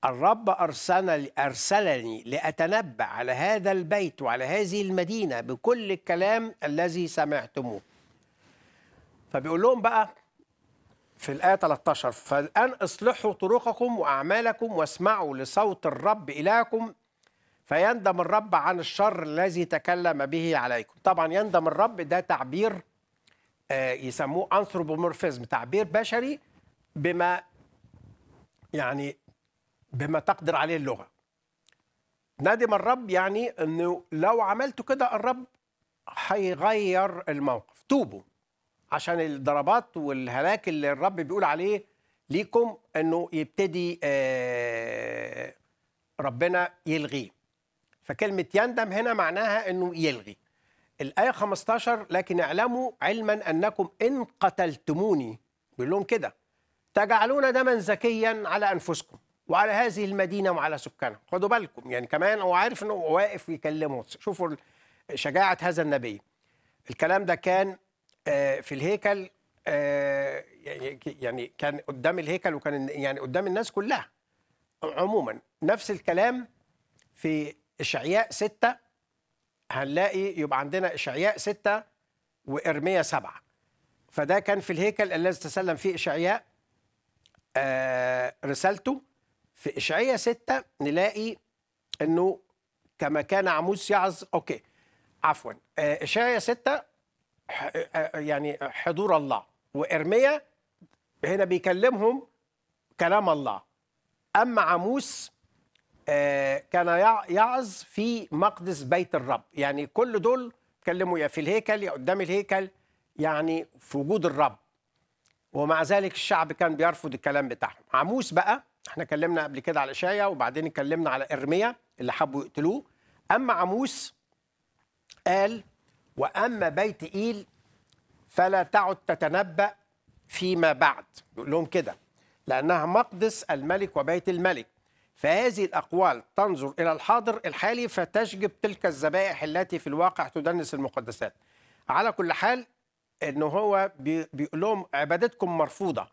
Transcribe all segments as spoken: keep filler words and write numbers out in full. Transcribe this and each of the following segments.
الرب أرسلني أرسلني لأتنبأ على هذا البيت وعلى هذه المدينة بكل الكلام الذي سمعتموه. فبيقول لهم بقى في الآية ثلاثة عشر: فالآن اصلحوا طرقكم وأعمالكم واسمعوا لصوت الرب إلهكم، فيندم الرب عن الشر الذي تكلم به عليكم. طبعا يندم الرب ده تعبير آه يسموه أنثروبومورفيزم، تعبير بشري بما يعني بما تقدر عليه اللغة. ندم الرب يعني انه لو عملتوا كده الرب هيغير الموقف. توبوا عشان الضربات والهلاك اللي الرب بيقول عليه ليكم انه يبتدي آه ربنا يلغيه. فكلمة يندم هنا معناها انه يلغي. الآية خمسة عشر: لكن اعلموا علما انكم ان قتلتموني، بيقول لهم كده، تجعلون دما زكيا على انفسكم وعلى هذه المدينة وعلى سكانها. خدوا بالكم، يعني كمان هو عارف انه واقف يكلمه. شوفوا شجاعة هذا النبي. الكلام ده كان في الهيكل، يعني كان قدام الهيكل وكان يعني قدام الناس كلها عموما. نفس الكلام في إشعياء ستة، هنلاقي يبقى عندنا إشعياء ستة وإرميا سبعة. فده كان في الهيكل الذي تسلم فيه إشعياء رسالته. في إشعياء ستة نلاقي أنه كما كان عموس يعظ، أوكي عفوا، إشعياء ستة يعني حضور الله، وإرميا هنا بيكلمهم كلام الله. أما عموس كان يعظ في مقدس بيت الرب. يعني كل دول كلموا يا في الهيكل يا قدام الهيكل، يعني في وجود الرب، ومع ذلك الشعب كان بيرفض الكلام بتاعهم. عموس بقى احنا كلمنا قبل كده على إشعياء، وبعدين اتكلمنا على إرميا اللي حبوا يقتلوه. أما عموس قال: وأما بيت إيل فلا تعد تتنبأ فيما بعد. يقول لهم كده لأنها مقدس الملك وبيت الملك، فهذه الأقوال تنظر إلى الحاضر الحالي فتشجب تلك الذبائح التي في الواقع تدنس المقدسات. على كل حال إنه هو بيقول لهم عبادتكم مرفوضة.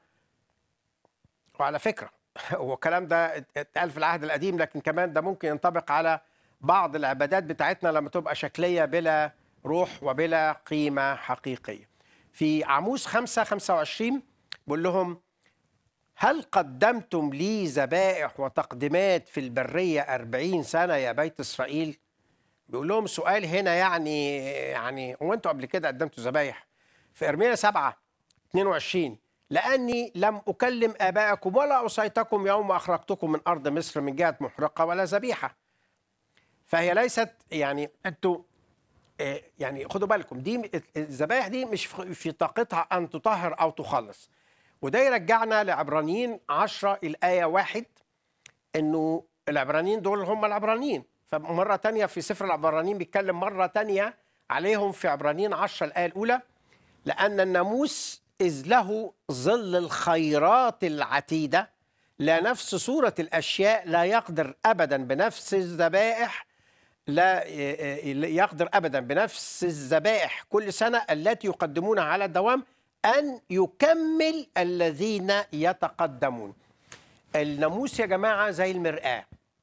وعلى فكرة هو الكلام ده اتقال في العهد القديم، لكن كمان ده ممكن ينطبق على بعض العبادات بتاعتنا لما تبقى شكلية بلا روح وبلا قيمة حقيقية. في عموس خمسة خمسة وعشرين بيقول لهم: هل قدمتم لي ذبائح وتقديمات في البرية أربعين سنة يا بيت إسرائيل؟ بيقول لهم سؤال هنا، يعني يعني هو أنتوا قبل كده قدمتوا ذبائح؟ في إرميا سبعة اثنين وعشرين: لأني لم أكلم آبائكم ولا أوصيتكم يوم أخرجتكم من أرض مصر من جهة محرقة ولا ذبيحة. فهي ليست يعني أنتوا يعني خدوا بالكم، دي الذبائح دي مش في طاقتها أن تطهر أو تخلص. وده يرجعنا لعبرانيين عشرة الآية واحد، إنه العبرانيين دول هم العبرانيين. فمرة تانية في سفر العبرانيين بيتكلم مرة تانية عليهم في عبرانيين عشرة الآية الأولى: لأن الناموس إذ له ظل الخيرات العتيدة لا نفس صورة الأشياء لا يقدر أبدا بنفس الذبائح لا يقدر أبدا بنفس الذبائح كل سنة التي يقدمونها على الدوام أن يكمل الذين يتقدمون. الناموس يا جماعة زي المرآة،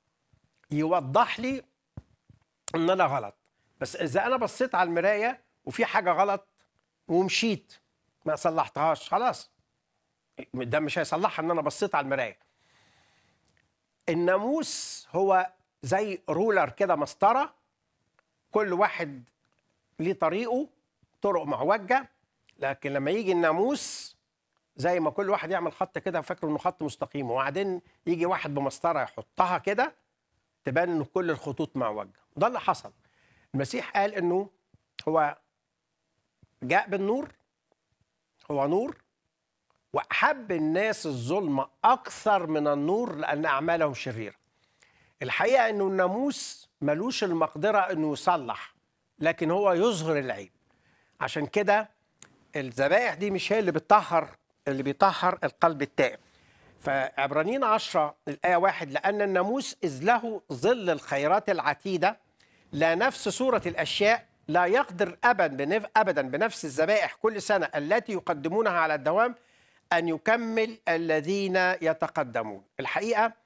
يوضح لي إن أنا غلط. بس إذا أنا بصيت على المراية وفي حاجة غلط ومشيت ما صلحتهاش، خلاص ده مش هيصلحها إن أنا بصيت على المراية. الناموس هو زي رولر كده، مسطرة، كل واحد ليه طريقه، طرق معوجة. لكن لما يجي الناموس زي ما كل واحد يعمل خط كده فاكر انه خط مستقيم، وبعدين يجي واحد بمسطره يحطها كده تبان انه كل الخطوط معوجه. ده اللي حصل. المسيح قال انه هو جاء بالنور، هو نور، واحب الناس الظلمه اكثر من النور لان اعمالهم شريره. الحقيقه انه الناموس ملوش المقدره انه يصلح، لكن هو يظهر العيب. عشان كده الذبائح دي مش هي اللي بتطهر، اللي بيطهر القلب التائب. فعبرانيين عشرة الآية واحد: لأن الناموس إذ له ظل الخيرات العتيدة لا نفس صورة الأشياء لا يقدر أبدا بنفس الذبائح كل سنة التي يقدمونها على الدوام أن يكمل الذين يتقدمون. الحقيقة